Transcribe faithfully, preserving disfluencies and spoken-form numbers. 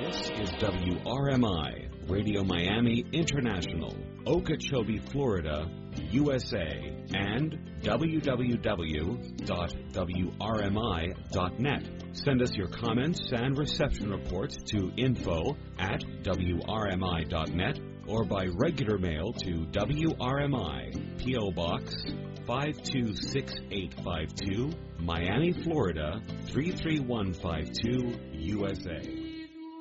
This is W R M I, Radio Miami International, Okeechobee, Florida, U S A, and w w w dot w r m i dot net. Send us your comments and reception reports to info at w r m i dot net or by regular mail to W R M I, P O. Box five two six eight five two, Miami, Florida three three one five two, U S A.